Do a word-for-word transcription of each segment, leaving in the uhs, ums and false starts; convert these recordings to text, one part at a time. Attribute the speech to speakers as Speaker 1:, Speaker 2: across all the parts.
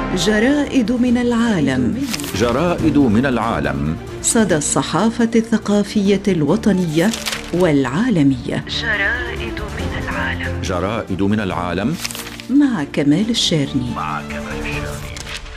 Speaker 1: جرائد من العالم.
Speaker 2: جرائد من العالم.
Speaker 1: صدى الصحافة الثقافية الوطنية والعالمية.
Speaker 2: جرائد من العالم. جرائد من العالم
Speaker 1: مع كمال الشارني.
Speaker 2: مع كمال الشارني.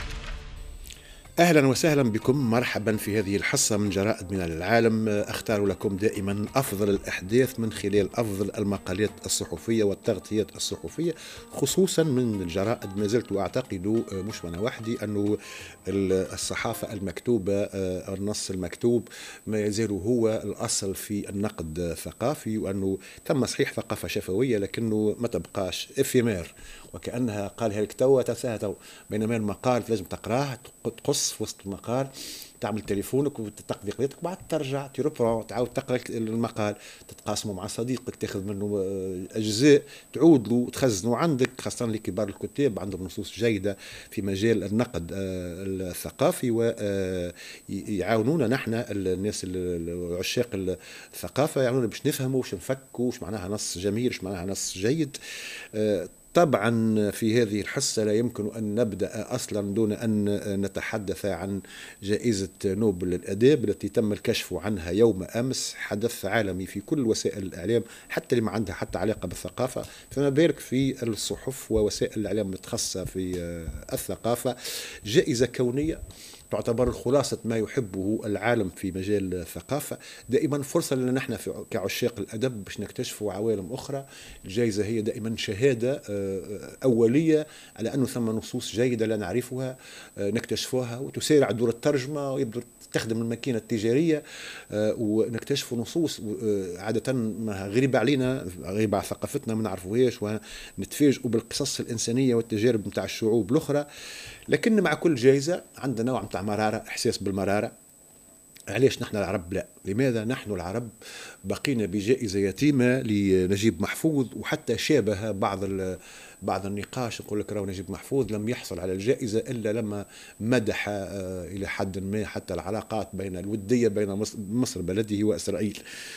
Speaker 3: أهلا وسهلا بكم، مرحبا في هذه الحصة من جرائد من العالم. أختار لكم دائما أفضل الأحداث من خلال أفضل المقالات الصحفية والتغطيات الصحفية، خصوصا من الجرائد. ما زلت أعتقد مش أنا وحدي أنه الصحافة المكتوبة، النص المكتوب ما يزال هو الأصل في النقد الثقافي، وأنه تم صحيح ثقافة شفوية لكنه ما تبقاش إفيمير، وكأنها قالها لك توا تساهل، بينما المقال لازم تقراه، تقص في وسط المقال، تعمل تليفونك وتقضي قضيتك، بعد ترجع تيروبرون تعاود تقرا المقال، تتقاسمه مع صديقك، تاخذ منه اجزاء، تعود له تخزنه عندك، خاصه لكبار الكتاب عندهم نصوص جيده في مجال النقد الثقافي، ويعاونونا نحن الناس عشاق الثقافه، يعاونونا باش نفهموا واش نفكوا، واش معناها نص جميل، واش معناها نص جيد. طبعا في هذه الحصة لا يمكن أن نبدأ أصلا دون أن نتحدث عن جائزة نوبل للأداب التي تم الكشف عنها يوم أمس، حدث عالمي في كل وسائل الإعلام، حتى اللي ما عندها حتى علاقة بالثقافة، فما بالك في الصحف ووسائل الإعلام المتخصصة في الثقافة. جائزة كونية تعتبر خلاصة ما يحبه العالم في مجال الثقافة، دائما فرصة لنا نحن كعشاق الأدب باش نكتشفوا عوالم أخرى. الجائزة هي دائما شهادة أولية على أنه ثم نصوص جيدة لا نعرفها نكتشفوها، وتسارع دور الترجمة ويبدو تخدم الماكينة التجارية، ونكتشف نصوص عادة غريبة علينا، غريبة على ثقافتنا، ما نعرفوهاش، ونتفاجئوا بالقصص الإنسانية والتجارب متاع الشعوب الأخرى. لكن مع كل جائزة عندنا نوع متاع مرارة، إحساس بالمرارة. علاش نحن العرب لا؟ لماذا نحن العرب بقينا بجائزة يتيمة لنجيب محفوظ، وحتى شابه بعض بعض النقاش يقول لك راهو نجيب محفوظ لم يحصل على الجائزة إلا لما مدح إلى حد ما حتى العلاقات بين الودية بين مصر, مصر بلده وإسرائيل.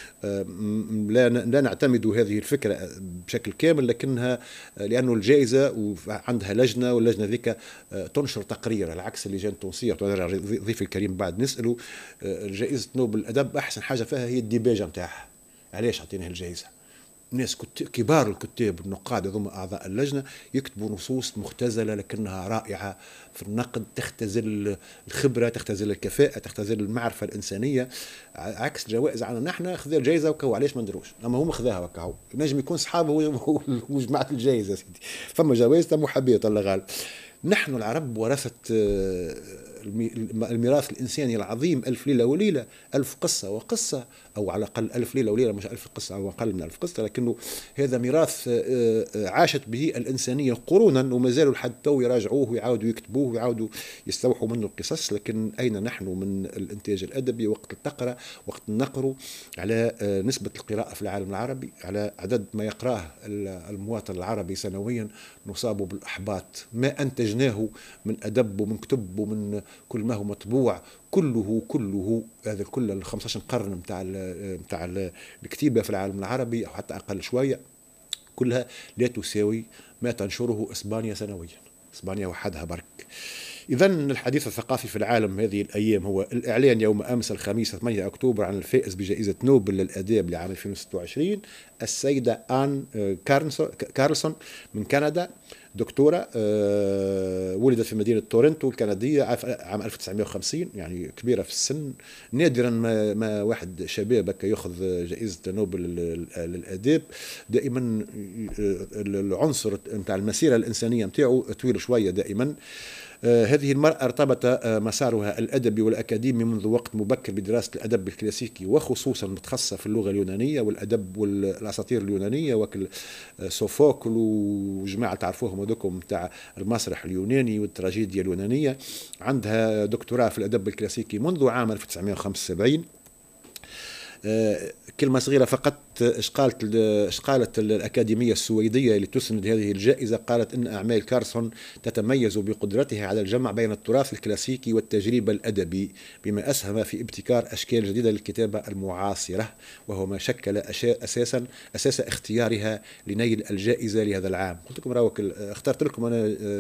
Speaker 3: لا لا نعتمد هذه الفكرة بشكل كامل، لكنها لأنه الجائزة عندها لجنة، واللجنة ذيك تنشر تقرير على عكس اللجان التونسية. ضيف الكريم بعد نسأله، جائزة نوبل الأدب أحسن حاجة فيها هي الديباجة متاعها. علاش عطيناها الجائزة؟ ناس كبار الكتاب النقاد هذوما أعضاء اللجنة يكتبوا نصوص مختزلة لكنها رائعة في النقد، تختزل الخبرة، تختزل الكفاءة، تختزل المعرفة الإنسانية، عكس الجوائز عنا نحن خذ الجائزة وكهو علاش ما ندروش، أما هم خذاها وكهو نجم يكون صحابه وجماعة الجائزة سيدي، فما جوائز تم محبية الله غالب. نحن العرب ورثة الميراث الإنساني العظيم، ألف ليلة وليلة، ألف قصة وقصة، أو على الأقل ألف ليلة وليلة، مش ألف قصة أو أقل من ألف قصة، لكنه هذا ميراث عاشت به الإنسانية قرونا، وما زالوا لحد تو يراجعوه ويعاودوا يكتبوه ويعاودوا يستوحوا منه القصص. لكن أين نحن من الإنتاج الأدبي وقت تقرأ، وقت نقرأ على نسبة القراءة في العالم العربي، على عدد ما يقراه المواطن العربي سنويا، نصاب بالإحباط. ما أنتجناه من أدب ومن كتب ومن كل ما هو مطبوع كله كله هذا كل ال خمسة عشر قرن متاع متاع الكتيبة في العالم العربي، أو حتى أقل شوية، كلها لا تساوي ما تنشره إسبانيا سنويا. إسبانيا وحدها برك. إذن الحديث الثقافي في العالم هذه الأيام هو الإعلان يوم أمس الخميس ثمانية أكتوبر عن الفائز بجائزة نوبل للآداب لعام ألفين وستة وعشرين، السيدة آن كارلسون من كندا، دكتورة ولدت في مدينة تورنتو الكندية عام ألف وتسعمائة وخمسين، يعني كبيرة في السن. نادرا ما, ما واحد شباب يأخذ جائزة نوبل للآداب، دائما العنصر نتاع المسيرة الإنسانية نتاعو طويل شوية دائما. هذه المرأة ارتبط مسارها الأدبي والأكاديمي منذ وقت مبكر بدراسة الأدب الكلاسيكي، وخصوصا متخصصة في اللغة اليونانية والأدب والأساطير اليونانية، وكل سوفوكل وجماعة تعرفوهم هذوكم تاع المسرح اليوناني والتراجيديا اليونانية. عندها دكتوراه في الأدب الكلاسيكي منذ عام ألف وتسعمائة وخمسة وسبعين. كلمة صغيرة فقط، قالت قالت الأكاديمية السويدية اللي تسند هذه الجائزة، قالت إن أعمال كارسون تتميز بقدرتها على الجمع بين التراث الكلاسيكي والتجريب الأدبي، بما أسهم في ابتكار أشكال جديدة للكتابة المعاصرة، وهو ما شكل أساسا أساس اختيارها لنيل الجائزة لهذا العام. قلت لكم راوك اخترت لكم أنا